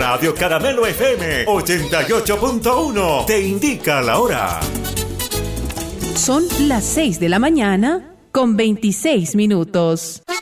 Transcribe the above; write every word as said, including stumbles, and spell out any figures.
Radio Caramelo F M ochenta y ocho punto uno te indica la hora. Son las seis de la mañana con veintiséis minutos.